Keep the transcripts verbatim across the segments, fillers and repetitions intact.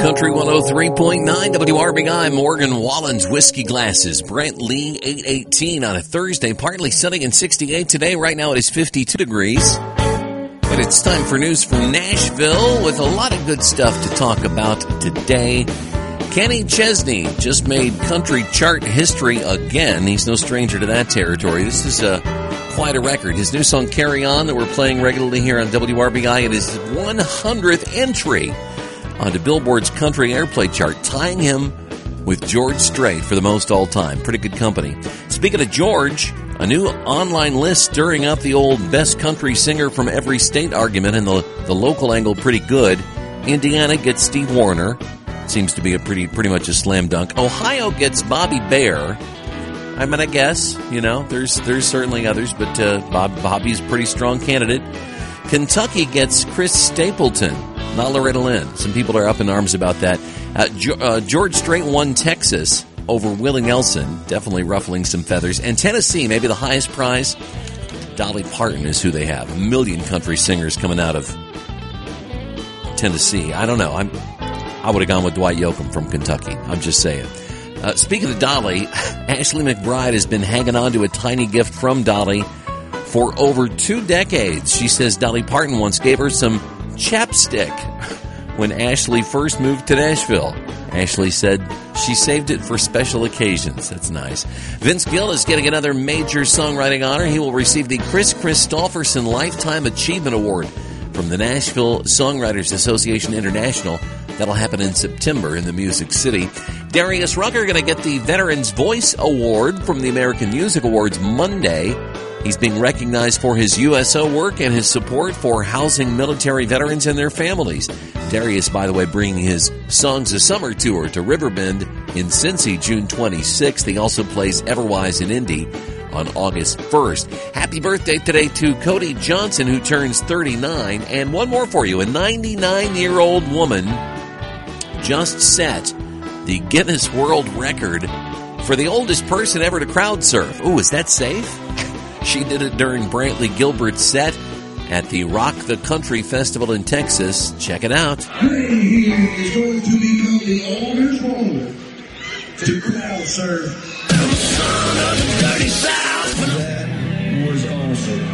Country one oh three point nine W R B I, Morgan Wallen's Whiskey Glasses. Brent Lee, eight eighteen on a Thursday. Partly sunny and sixty-eight today. Right now it is fifty-two degrees. But it's time for news from Nashville with a lot of good stuff to talk about today. Kenny Chesney just made country chart history again. He's no stranger to that territory. This is a, quite a record. His new song, Carry On, that we're playing regularly here on W R B I, it is his one hundredth entry onto Billboard's country airplay chart, tying him with George Strait for the most all-time. Pretty good company. Speaking of George, a new online list stirring up the old best country singer from every state argument, and the, the local angle pretty good. Indiana gets Steve Wariner. Seems to be a pretty pretty much a slam dunk. Ohio gets Bobby Bare. I mean, I guess, you know, there's there's certainly others, but uh, Bob, Bobby's a pretty strong candidate. Kentucky gets Chris Stapleton, not Loretta Lynn. Some people are up in arms about that. Uh, jo- uh, George Strait won Texas over Willie Nelson, definitely ruffling some feathers. And Tennessee, maybe the highest prize, Dolly Parton is who they have. A million country singers coming out of Tennessee. I don't know. I'm, I would have gone with Dwight Yoakam from Kentucky. I'm just saying. Uh, speaking of Dolly, Ashley McBryde has been hanging on to a tiny gift from Dolly for over two decades. She says Dolly Parton once gave her some chapstick when Ashley first moved to Nashville. Ashley said she saved it for special occasions. That's nice. Vince Gill is getting another major songwriting honor. He will receive the Chris Christopherson Lifetime Achievement Award from the Nashville Songwriters Association International. That'll happen in September in the Music City. Darius Rucker going to get the Veterans Voice Award from the American Music Awards Monday. He's being recognized for his U S O work and his support for housing military veterans and their families. Darius, by the way, bringing his Songs of Summer tour to Riverbend in Cincy June twenty-sixth. He also plays Everwise in Indy on August first. Happy birthday today to Cody Johnson, who turns thirty-nine. And one more for you. A ninety-nine-year-old woman just set the Guinness World Record for the oldest person ever to crowd surf. Ooh, is that safe? She did it during Brantley Gilbert's set at the Rock the Country Festival in Texas. Check it out. He is going to become the oldest woman to crowd surf. The son of the dirty South. That was awesome.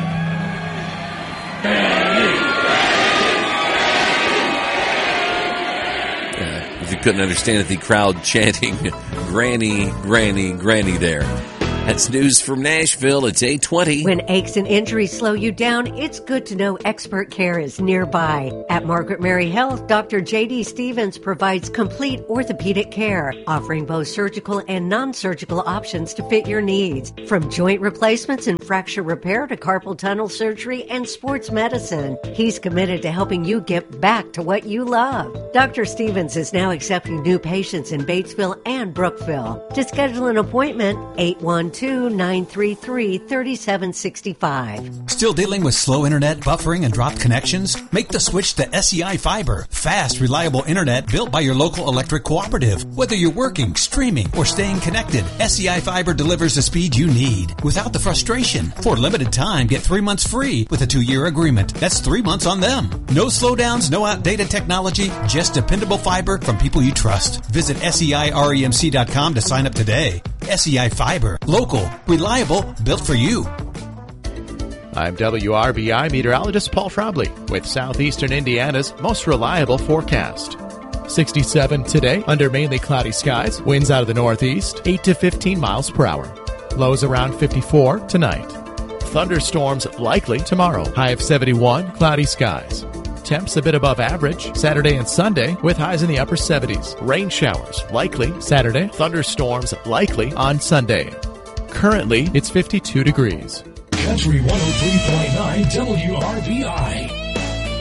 Uh, if you couldn't understand it, the crowd chanting, Granny, Granny, Granny there. That's news from Nashville. It's eight twenty. When aches and injuries slow you down, it's good to know expert care is nearby. At Margaret Mary Health, Doctor J D Stevens provides complete orthopedic care, offering both surgical and non-surgical options to fit your needs. From joint replacements and fracture repair to carpal tunnel surgery and sports medicine, he's committed to helping you get back to what you love. Doctor Stevens is now accepting new patients in Batesville and Brookville. To schedule an appointment, eight one two, nine three three, three seven six five. Still dealing with slow internet, buffering, and dropped connections? Make the switch to S E I Fiber. Fast, reliable internet built by your local electric cooperative. Whether you're working, streaming, or staying connected, S E I Fiber delivers the speed you need without the frustration. For a limited time, get three months free with a two-year agreement. That's three months on them. No slowdowns, no outdated technology, just dependable fiber from people you trust. Visit S E I R E M C dot com to sign up today. S E I Fiber. Local, reliable, built for you. I'm W R B I meteorologist Paul Trombley with Southeastern Indiana's most reliable forecast. sixty-seven today under mainly cloudy skies. Winds out of the northeast, eight to fifteen miles per hour. Lows around fifty-four tonight. Thunderstorms likely tomorrow. High of seventy-one, cloudy skies. Temps a bit above average Saturday and Sunday with highs in the upper seventies. Rain showers likely Saturday. Thunderstorms likely on Sunday. Currently, it's fifty-two degrees. Country one oh three point nine W R B I.